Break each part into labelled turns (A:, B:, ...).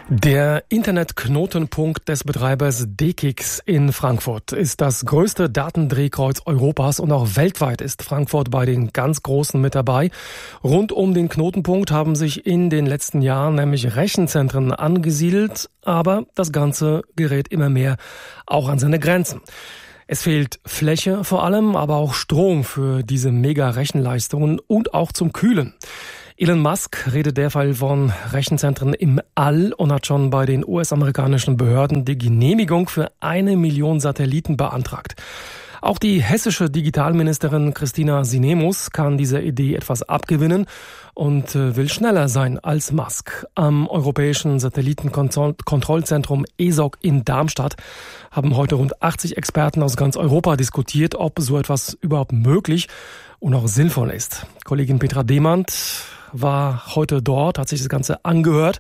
A: Der Internetknotenpunkt des Betreibers DKIX in Frankfurt ist das größte Datendrehkreuz Europas und auch weltweit ist Frankfurt bei den ganz Großen mit dabei. Rund um den Knotenpunkt haben sich in den letzten Jahren nämlich Rechenzentren angesiedelt, aber das Ganze gerät immer mehr auch an seine Grenzen. Es fehlt Fläche vor allem, aber auch Strom für diese Mega-Rechenleistungen und auch zum Kühlen. Elon Musk redet derweil von Rechenzentren im All und hat schon bei den US-amerikanischen Behörden die Genehmigung für 1 Million Satelliten beantragt. Auch die hessische Digitalministerin Christina Sinemus kann dieser Idee etwas abgewinnen und will schneller sein als Musk. Am Europäischen Satellitenkontrollzentrum ESOC in Darmstadt haben heute rund 80 Experten aus ganz Europa diskutiert, ob so etwas überhaupt möglich und auch sinnvoll ist. Kollegin Petra Demand war heute dort, hat sich das Ganze angehört.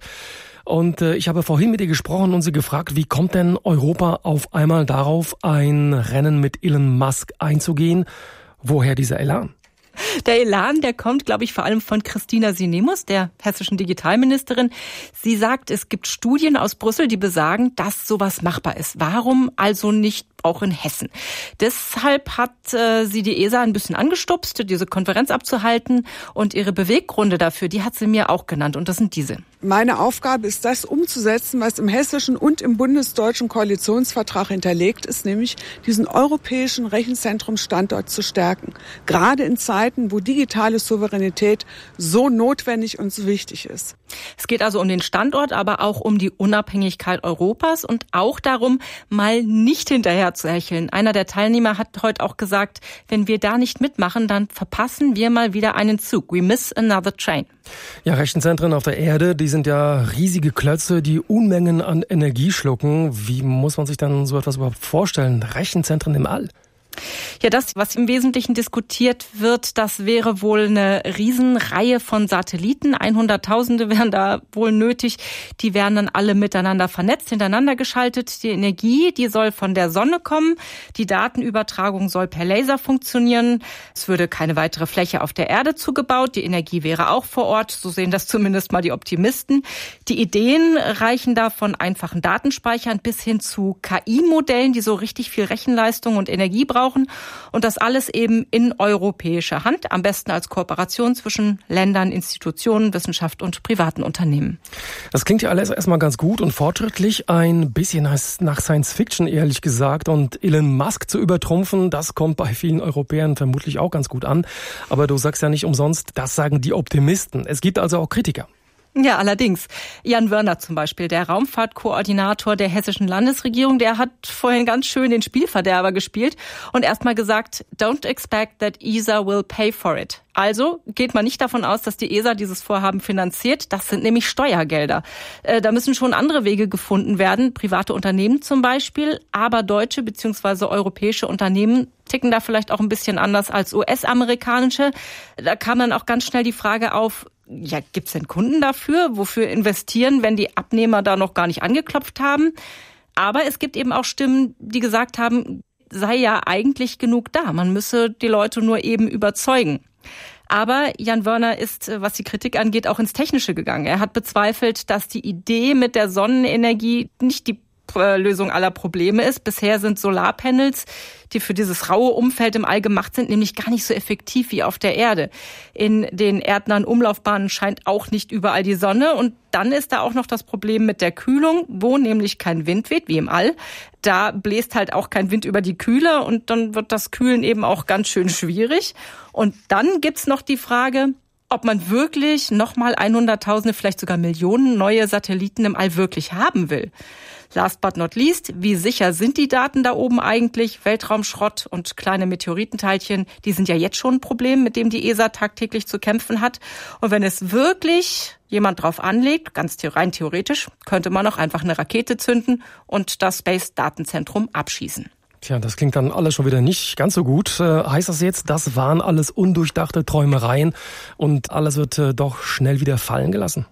A: Und ich habe vorhin mit ihr gesprochen und sie gefragt, wie kommt denn Europa auf einmal darauf, ein Rennen mit Elon Musk einzugehen? Woher dieser Elan?
B: Der Elan, der kommt, glaube ich, vor allem von Christina Sinemus, der hessischen Digitalministerin. Sie sagt, es gibt Studien aus Brüssel, die besagen, dass sowas machbar ist. Warum also nicht auch in Hessen? Deshalb hat sie die ESA ein bisschen angestupst, diese Konferenz abzuhalten. Und ihre Beweggründe dafür, die hat sie mir auch genannt. Und das sind diese.
C: Meine Aufgabe ist, das umzusetzen, was im hessischen und im bundesdeutschen Koalitionsvertrag hinterlegt ist, nämlich diesen europäischen Rechenzentrumsstandort zu stärken. Gerade in Zeiten, wo digitale Souveränität so notwendig und so wichtig ist.
B: Es geht also um den Standort, aber auch um die Unabhängigkeit Europas und auch darum, mal nicht hinterher zu hecheln. Einer der Teilnehmer hat heute auch gesagt, wenn wir da nicht mitmachen, dann verpassen wir mal wieder einen Zug. We miss another train.
A: Ja, Rechenzentren auf der Erde, die sind ja riesige Klötze, die Unmengen an Energie schlucken. Wie muss man sich dann so etwas überhaupt vorstellen? Rechenzentren im All?
B: Ja, das, was im Wesentlichen diskutiert wird, das wäre wohl eine Riesenreihe von Satelliten. 100.000 wären da wohl nötig. Die wären dann alle miteinander vernetzt, hintereinander geschaltet. Die Energie, die soll von der Sonne kommen. Die Datenübertragung soll per Laser funktionieren. Es würde keine weitere Fläche auf der Erde zugebaut. Die Energie wäre auch vor Ort. So sehen das zumindest mal die Optimisten. Die Ideen reichen da von einfachen Datenspeichern bis hin zu KI-Modellen, die so richtig viel Rechenleistung und Energie brauchen. Und das alles eben in europäischer Hand, am besten als Kooperation zwischen Ländern, Institutionen, Wissenschaft und privaten Unternehmen.
A: Das klingt ja alles erstmal ganz gut und fortschrittlich, ein bisschen nach Science Fiction ehrlich gesagt. Und Elon Musk zu übertrumpfen, das kommt bei vielen Europäern vermutlich auch ganz gut an. Aber du sagst ja nicht umsonst, das sagen die Optimisten. Es gibt also auch Kritiker.
B: Ja, allerdings. Jan Wörner zum Beispiel, der Raumfahrtkoordinator der hessischen Landesregierung, der hat vorhin ganz schön den Spielverderber gespielt und erstmal gesagt, don't expect that ESA will pay for it. Also geht man nicht davon aus, dass die ESA dieses Vorhaben finanziert. Das sind nämlich Steuergelder. Da müssen schon andere Wege gefunden werden, private Unternehmen zum Beispiel, aber deutsche bzw. europäische Unternehmen ticken da vielleicht auch ein bisschen anders als US-amerikanische. Da kam dann auch ganz schnell die Frage auf, ja, gibt's denn Kunden dafür? Wofür investieren, wenn die Abnehmer da noch gar nicht angeklopft haben? Aber es gibt eben auch Stimmen, die gesagt haben, sei ja eigentlich genug da. Man müsse die Leute nur eben überzeugen. Aber Jan Wörner ist, was die Kritik angeht, auch ins Technische gegangen. Er hat bezweifelt, dass die Idee mit der Sonnenenergie nicht die Lösung aller Probleme ist. Bisher sind Solarpanels, die für dieses raue Umfeld im All gemacht sind, nämlich gar nicht so effektiv wie auf der Erde. In den erdnahen Umlaufbahnen scheint auch nicht überall die Sonne. Und dann ist da auch noch das Problem mit der Kühlung, wo nämlich kein Wind weht, wie im All. Da bläst halt auch kein Wind über die Kühler und dann wird das Kühlen eben auch ganz schön schwierig. Und dann gibt's noch die Frage, ob man wirklich nochmal 100.000, vielleicht sogar Millionen neue Satelliten im All wirklich haben will. Last but not least, wie sicher sind die Daten da oben eigentlich? Weltraumschrott und kleine Meteoritenteilchen, die sind ja jetzt schon ein Problem, mit dem die ESA tagtäglich zu kämpfen hat. Und wenn es wirklich jemand drauf anlegt, ganz rein theoretisch, könnte man auch einfach eine Rakete zünden und das Space-Datenzentrum abschießen.
A: Tja, das klingt dann alles schon wieder nicht ganz so gut. Heißt das jetzt, das waren alles undurchdachte Träumereien und alles wird doch schnell wieder fallen gelassen?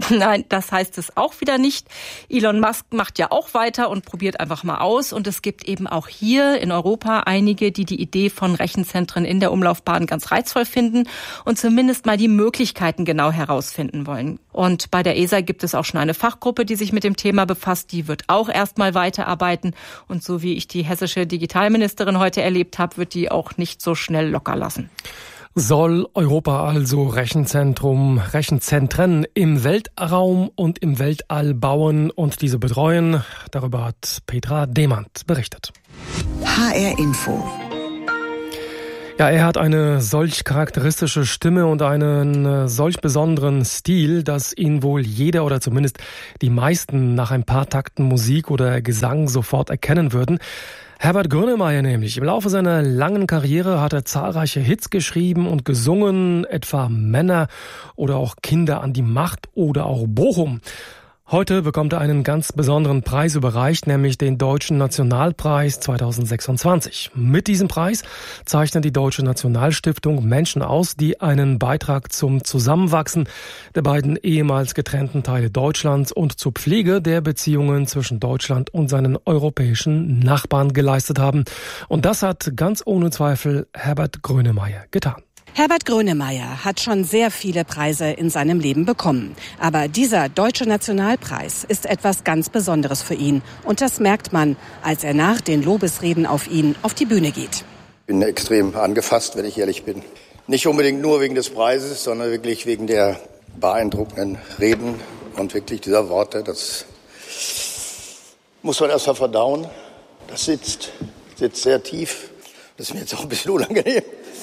B: Nein, das heißt es auch wieder nicht. Elon Musk macht ja auch weiter und probiert einfach mal aus. Und es gibt eben auch hier in Europa einige, die die Idee von Rechenzentren in der Umlaufbahn ganz reizvoll finden und zumindest mal die Möglichkeiten genau herausfinden wollen. Und bei der ESA gibt es auch schon eine Fachgruppe, die sich mit dem Thema befasst. Die wird auch erstmal weiterarbeiten. Und so wie ich die hessische Digitalministerin heute erlebt habe, wird die auch nicht so schnell locker lassen.
A: Soll Europa also Rechenzentren im Weltraum und im Weltall bauen und diese betreuen? Darüber hat Petra Demand berichtet.
D: HR Info.
A: Ja, er hat eine solch charakteristische Stimme und einen solch besonderen Stil, dass ihn wohl jeder oder zumindest die meisten nach ein paar Takten Musik oder Gesang sofort erkennen würden. Herbert Grönemeyer nämlich. Im Laufe seiner langen Karriere hat er zahlreiche Hits geschrieben und gesungen, etwa Männer oder auch Kinder an die Macht oder auch Bochum. Heute bekommt er einen ganz besonderen Preis überreicht, nämlich den Deutschen Nationalpreis 2026. Mit diesem Preis zeichnet die Deutsche Nationalstiftung Menschen aus, die einen Beitrag zum Zusammenwachsen der beiden ehemals getrennten Teile Deutschlands und zur Pflege der Beziehungen zwischen Deutschland und seinen europäischen Nachbarn geleistet haben. Und das hat ganz ohne Zweifel Herbert Grönemeyer getan.
D: Herbert Grönemeyer hat schon sehr viele Preise in seinem Leben bekommen. Aber dieser Deutsche Nationalpreis ist etwas ganz Besonderes für ihn. Und das merkt man, als er nach den Lobesreden auf ihn auf die Bühne geht.
E: Ich bin extrem angefasst, wenn ich ehrlich bin. Nicht unbedingt nur wegen des Preises, sondern wirklich wegen der beeindruckenden Reden und wirklich dieser Worte. Das muss man erst mal verdauen. Das sitzt sehr tief. Das ist mir jetzt auch ein bisschen unangenehm.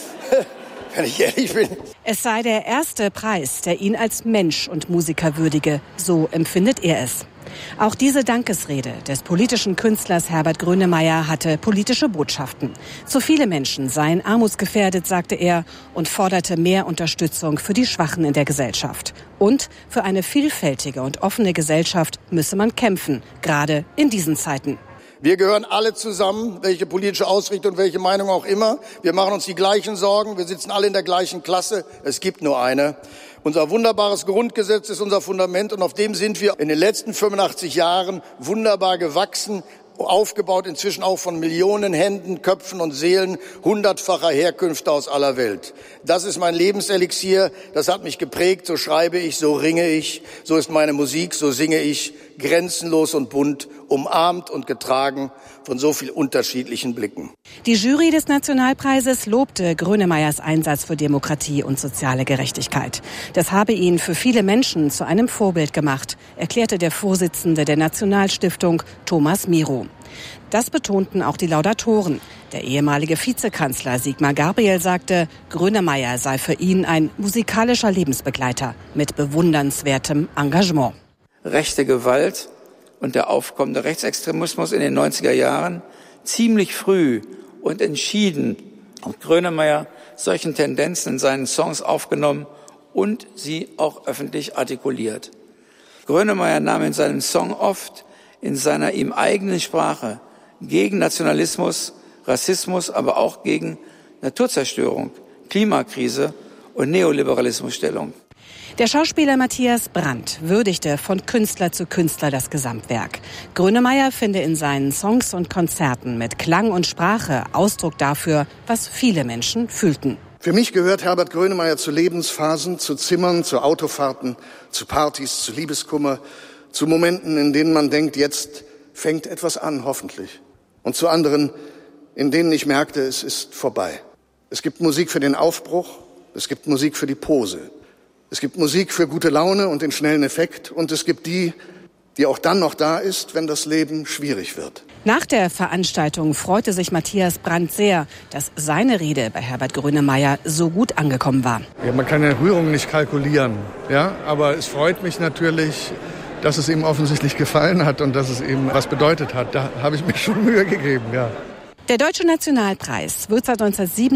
E: Wenn ich ehrlich bin.
D: Es sei der erste Preis, der ihn als Mensch und Musiker würdige. So empfindet er es. Auch diese Dankesrede des politischen Künstlers Herbert Grönemeyer hatte politische Botschaften. Zu viele Menschen seien armutsgefährdet, sagte er, und forderte mehr Unterstützung für die Schwachen in der Gesellschaft. Und für eine vielfältige und offene Gesellschaft müsse man kämpfen, gerade in diesen Zeiten.
E: Wir gehören alle zusammen, welche politische Ausrichtung, welche Meinung auch immer. Wir machen uns die gleichen Sorgen. Wir sitzen alle in der gleichen Klasse. Es gibt nur eine. Unser wunderbares Grundgesetz ist unser Fundament und auf dem sind wir in den letzten 85 Jahren wunderbar gewachsen, aufgebaut inzwischen auch von Millionen Händen, Köpfen und Seelen hundertfacher Herkünfte aus aller Welt. Das ist mein Lebenselixier, das hat mich geprägt, so schreibe ich, so ringe ich, so ist meine Musik, so singe ich, grenzenlos und bunt, umarmt und getragen von so viel unterschiedlichen Blicken.
D: Die Jury des Nationalpreises lobte Grönemeyers Einsatz für Demokratie und soziale Gerechtigkeit. Das habe ihn für viele Menschen zu einem Vorbild gemacht, erklärte der Vorsitzende der Nationalstiftung, Thomas Miro. Das betonten auch die Laudatoren. Der ehemalige Vizekanzler Sigmar Gabriel sagte, Grönemeyer sei für ihn ein musikalischer Lebensbegleiter mit bewundernswertem Engagement.
F: Rechte Gewalt und der aufkommende Rechtsextremismus in den 90er Jahren ziemlich früh und entschieden hat Grönemeyer solchen Tendenzen in seinen Songs aufgenommen und sie auch öffentlich artikuliert. Grönemeyer nahm in seinem Song oft in seiner ihm eigenen Sprache gegen Nationalismus, Rassismus, aber auch gegen Naturzerstörung, Klimakrise und Neoliberalismus Stellung.
D: Der Schauspieler Matthias Brandt würdigte von Künstler zu Künstler das Gesamtwerk. Grönemeyer finde in seinen Songs und Konzerten mit Klang und Sprache Ausdruck dafür, was viele Menschen fühlten.
G: Für mich gehört Herbert Grönemeyer zu Lebensphasen, zu Zimmern, zu Autofahrten, zu Partys, zu Liebeskummer, zu Momenten, in denen man denkt, jetzt fängt etwas an, hoffentlich. Und zu anderen, in denen ich merkte, es ist vorbei. Es gibt Musik für den Aufbruch, es gibt Musik für die Pose. Es gibt Musik für gute Laune und den schnellen Effekt und es gibt die auch dann noch da ist, wenn das Leben schwierig wird.
D: Nach der Veranstaltung freute sich Matthias Brandt sehr, dass seine Rede bei Herbert Grönemeyer so gut angekommen war.
G: Ja, man kann eine Rührung nicht kalkulieren, ja, aber es freut mich natürlich, dass es ihm offensichtlich gefallen hat und dass es ihm was bedeutet hat. Da habe ich mir schon Mühe gegeben, ja.
D: Der Deutsche Nationalpreis wird seit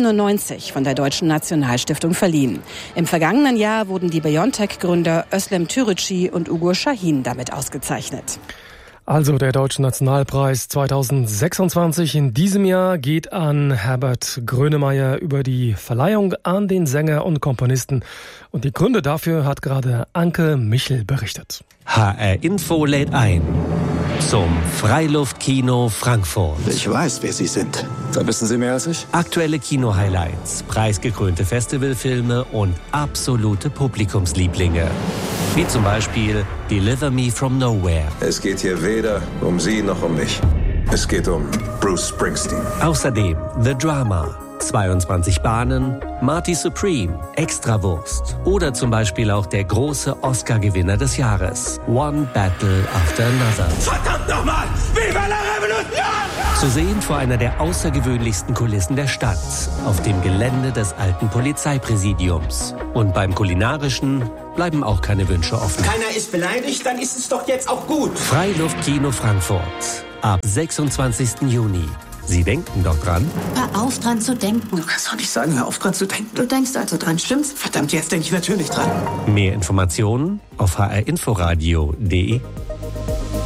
D: 1997 von der Deutschen Nationalstiftung verliehen. Im vergangenen Jahr wurden die BioNTech-Gründer Özlem Türeci und Ugur Şahin damit ausgezeichnet.
A: Also der Deutsche Nationalpreis 2026 in diesem Jahr geht an Herbert Grönemeyer. Über die Verleihung an den Sänger und Komponisten und die Gründe dafür hat gerade Anke Michel berichtet.
H: HR Info lädt ein zum Freiluftkino Frankfurt.
I: Ich weiß, wer Sie sind.
J: Da wissen Sie mehr als ich.
H: Aktuelle Kino-Highlights, preisgekrönte Festivalfilme und absolute Publikumslieblinge. Wie zum Beispiel Deliver Me From Nowhere.
J: Es geht hier weder um Sie noch um mich. Es geht um Bruce Springsteen.
H: Außerdem The Drama, 22 Bahnen, Marty Supreme, Extrawurst oder zum Beispiel auch der große Oscar-Gewinner des Jahres, One Battle After Another.
K: Verdammt nochmal! Viva la Revolution!
H: Zu sehen vor einer der außergewöhnlichsten Kulissen der Stadt, auf dem Gelände des alten Polizeipräsidiums. Und beim Kulinarischen bleiben auch keine Wünsche offen.
K: Keiner ist beleidigt, dann ist es doch jetzt auch gut.
H: Freiluftkino Frankfurt, ab 26. Juni. Sie denken doch dran?
L: Hör auf, dran zu denken.
K: Du kannst doch nicht sagen, hör auf, dran zu denken.
L: Du denkst also dran, stimmt's?
K: Verdammt, jetzt denke ich natürlich dran.
H: Mehr Informationen auf hrinforadio.de.